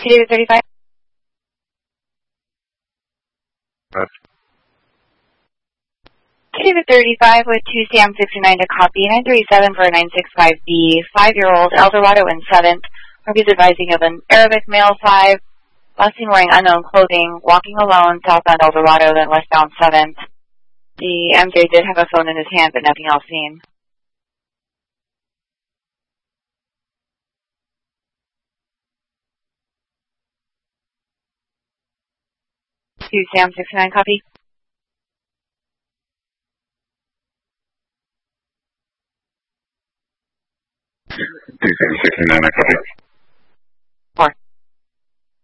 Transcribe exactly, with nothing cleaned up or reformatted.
Taxi David thirty-five. Yes. David thirty-five with two Sam sixty-nine to copy, nine three seven for nine six five B, five-year-old Eldorado in seventh. Reviews advising of an Arabic male five, last seen wearing unknown clothing, walking alone, southbound Eldorado, then westbound seventh. The M J did have a phone in his hand, but nothing else seen. two Sam sixty-nine copy. two Sam sixty-nine, I copy.